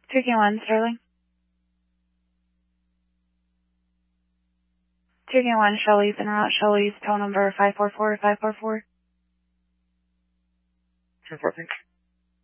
2K1, Sterling. 2K1, Shelley's en route. Shelley's tow number 544544. 10-4, thanks.